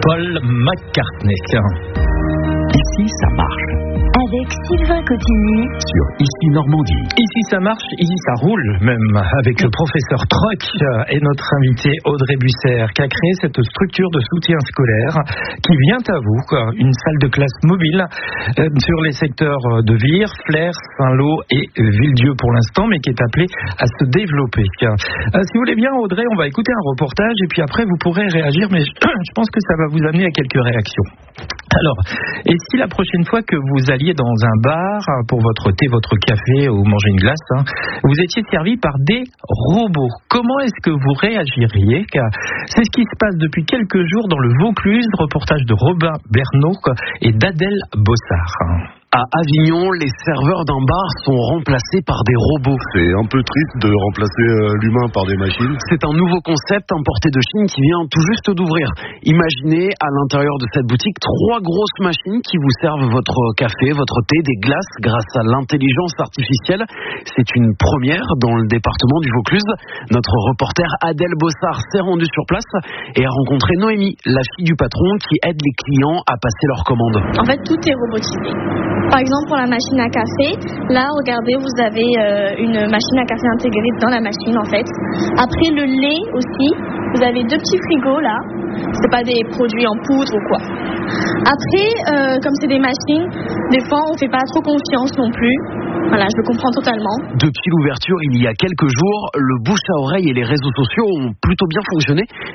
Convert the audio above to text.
Paul McCartney. Ici, ça marche. Avec Sylvain Cotigny Sur Ici Normandie. Ici ça marche, ici ça roule, même avec le professeur Troc et notre invité Audrey Busser qui a créé cette structure de soutien scolaire qui vient à vous, une salle de classe mobile sur les secteurs de Vire, Flers, Saint-Lô et Villedieu pour l'instant, mais qui est appelée à se développer. Si vous voulez bien Audrey, on va écouter un reportage et puis après vous pourrez réagir, mais je pense que ça va vous amener à quelques réactions. Alors, et si la prochaine fois que vous alliez dans un bar pour votre thé, votre café ou manger une glace, vous étiez servi par des robots, comment est-ce que vous réagiriez? C'est ce qui se passe depuis quelques jours dans le Vaucluse, reportage de Robin Bernot et d'Adèle Bossard. À Avignon, les serveurs d'un bar sont remplacés par des robots. C'est un peu triste de remplacer l'humain par des machines. C'est un nouveau concept importé de Chine qui vient tout juste d'ouvrir. Imaginez à l'intérieur de cette boutique 3 grosses machines qui vous servent votre café, votre thé, des glaces grâce à l'intelligence artificielle. C'est une première dans le département du Vaucluse. Notre reporter Adèle Bossard s'est rendue sur place et a rencontré Noémie, la fille du patron qui aide les clients à passer leurs commandes. En fait, tout est robotisé. Par exemple, pour la machine à café, là, regardez, vous avez une machine à café intégrée dans la machine, en fait. Après, le lait aussi, vous avez 2 petits frigos, là. C'est pas des produits en poudre ou quoi. Après, comme c'est des machines, des fois, on fait pas trop confiance non plus. Voilà, je le comprends totalement. Depuis l'ouverture, il y a quelques jours, le bouche à oreille et les réseaux sociaux ont plutôt bien fonctionné.